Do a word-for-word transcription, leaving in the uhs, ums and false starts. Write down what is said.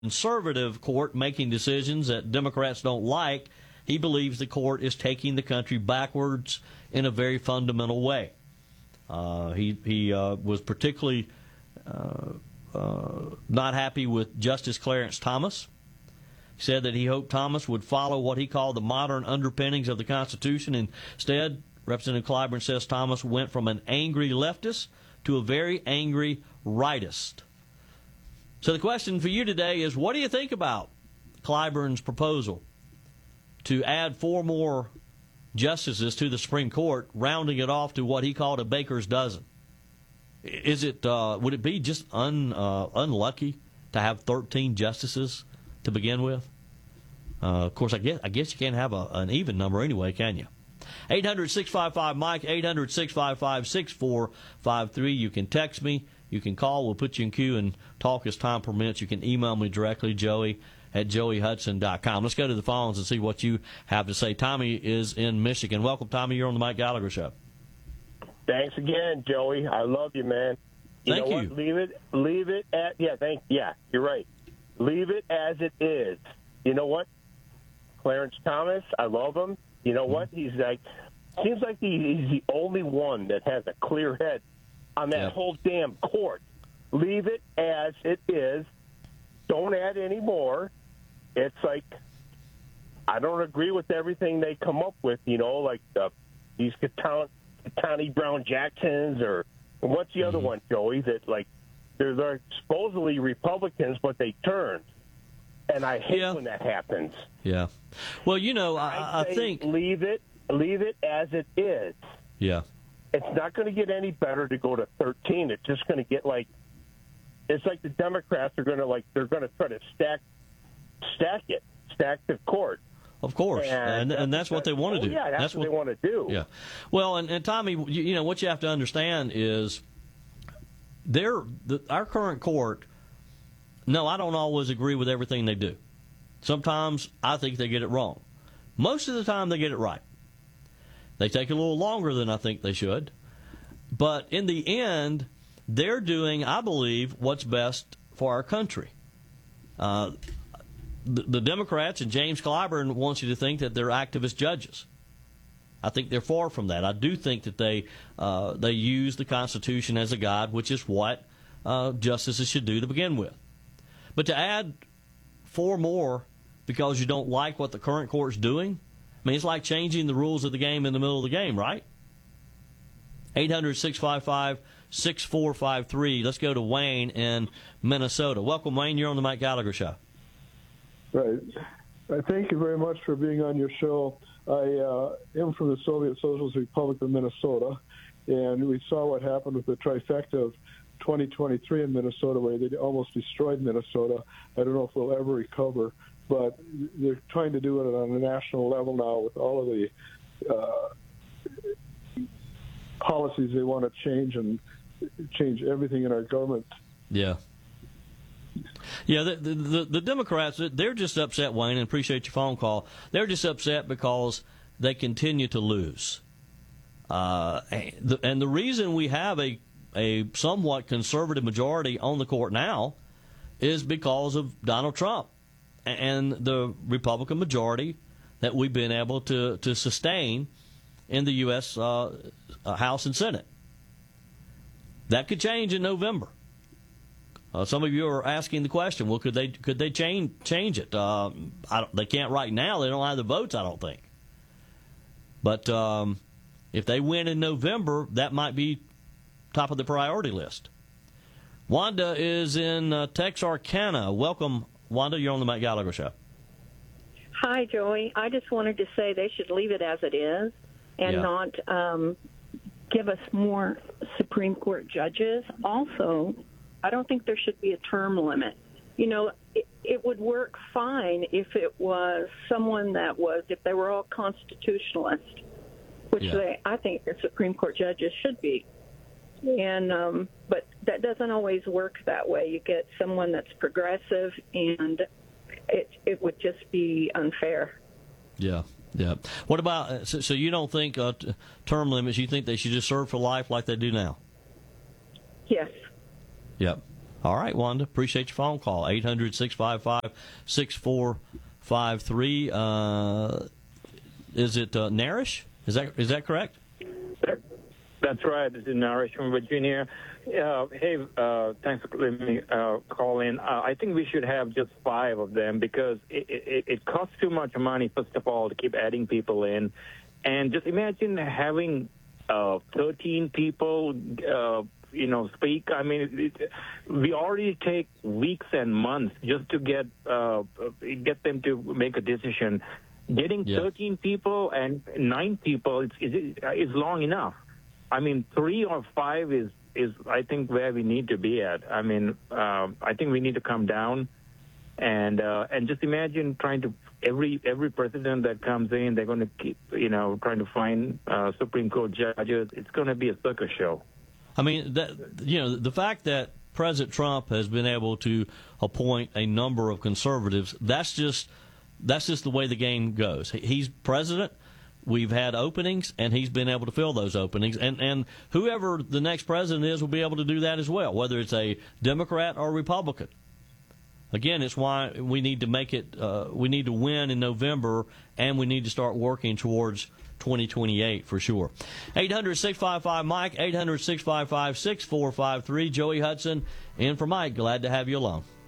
conservative court making decisions that Democrats don't like, he believes the court is taking the country backwards in a very fundamental way. Uh, he he uh, was particularly uh, uh, not happy with Justice Clarence Thomas. He said that he hoped Thomas would follow what he called the modern underpinnings of the Constitution. Instead, Representative Clyburn says Thomas went from an angry leftist to a very angry rightist. So the question for you today is, what do you think about Clyburn's proposal to add four more justices to the Supreme Court, rounding it off to what he called a baker's dozen? Is it uh, would it be just un, uh, unlucky to have thirteen justices to begin with? Uh, of course, I guess I guess you can't have a, an even number anyway, can you? eight hundred, six five five, Mike, eight hundred, six five five, six four five three. You can text me. You can call. We'll put you in queue and talk as time permits. You can email me directly, Joey at joey hudson dot com. Let's go to the phones and see what you have to say. Tommy is in Michigan. Welcome, Tommy. You're on the Mike Gallagher Show. Thanks again, Joey. I love you, man. You thank know you. What? Leave it. Leave it at yeah. Thank yeah. You're right. Leave it as it is. You know what? Clarence Thomas. I love him. You know what? He's like seems like he, he's the only one that has a clear head on that yeah. whole damn court. Leave it as it is. Don't add any more. It's like I don't agree with everything they come up with. You know, like uh, these Ketanji Brown Jacksons or what's the mm-hmm. other one, Joey? That like they're, they're supposedly Republicans, but they turned, and I hate yeah. when that happens. Yeah. Well, you know, I, I, I think leave it, leave it as it is. Yeah. It's not going to get any better to go to thirteen. It's just going to get like it's like the Democrats are going to like they're going to try to stack stack it, stack the court. Of course, and, and, that's, and that's what they want to oh, do. Yeah, that's, that's what, what they want to do. Yeah. Well, and, and Tommy, you, you know what you have to understand is, they're, the, our current court. No, I don't always agree with everything they do. Sometimes I think they get it wrong. Most of the time, they get it right. They take a little longer than I think they should, but in the end, they're doing, I believe, what's best for our country. Uh, the, the Democrats and James Clyburn wants you to think that they're activist judges. I think they're far from that. I do think that they uh, they use the Constitution as a guide, which is what uh, justices should do to begin with. But to add four more because you don't like what the current court's doing, I mean, it's like changing the rules of the game in the middle of the game, right? eight hundred, six five five, six four five three. Let's go to Wayne in Minnesota. Welcome, Wayne. You're on the Mike Gallagher Show. Right. Uh, thank you very much for being on your show. I uh, am from the Soviet Socialist Republic of Minnesota, and we saw what happened with the trifecta of twenty twenty-three in Minnesota, where they almost destroyed Minnesota. I don't know if we'll ever recover, but they're trying to do it on a national level now with all of the uh, policies they want to change and change everything in our government. Yeah. Yeah, the, the, the Democrats, they're just upset, Wayne, and appreciate your phone call. They're just upset because they continue to lose. Uh, and the reason we have a, a somewhat conservative majority on the court now is because of Donald Trump and the Republican majority that we've been able to, to sustain in the U S Uh, House and Senate. That could change in November. Uh, some of you are asking the question, well, could they could they change change it? Uh, I don't, they can't right now. They don't have the votes, I don't think. But um, if they win in November, that might be top of the priority list. Wanda is in uh, Texarkana. Welcome, Wanda. You're on the Mike Gallagher Show. Hi, Joey. I just wanted to say they should leave it as it is and yeah. not um, give us more Supreme Court judges. Also, I don't think there should be a term limit. You know, it, it would work fine if it was someone that was, if they were all constitutionalists, which yeah. they, I think the Supreme Court judges should be. And um, but that doesn't always work that way. You get someone that's progressive, and it it would just be unfair. Yeah, yeah. What about, so, so you don't think uh, t- term limits, you think they should just serve for life like they do now? Yes. Yep. All right, Wanda. Appreciate your phone call. eight hundred, six five five, six four five three. Uh, is it uh, Narish? Is that is that correct? That's right. This is Narish from Virginia. Uh, hey, uh, thanks for letting me uh, call in. Uh, I think we should have just five of them because it, it, it costs too much money, first of all, to keep adding people in. And just imagine having uh, thirteen people, uh, you know, speak. I mean, it, it, we already take weeks and months just to get uh, get them to make a decision. Getting yeah. thirteen people and nine people is, is, is long enough. I mean, three or five is, is I think, where we need to be at. I mean, uh, I think we need to come down and uh, and just imagine trying to every every president that comes in, they're going to keep, you know, trying to find uh, Supreme Court judges. It's going to be a circus show. I mean, that, you know, the fact that President Trump has been able to appoint a number of conservatives, that's just that's just the way the game goes. He's president. We've had openings, and he's been able to fill those openings. And, and whoever the next president is will be able to do that as well, whether it's a Democrat or Republican. Again, it's why we need to make it, uh, we need to win in November, and we need to start working towards twenty twenty-eight for sure. eight hundred, six five five, Mike, eight hundred, six five five, six four five three. Joey Hudson in for Mike. Glad to have you along.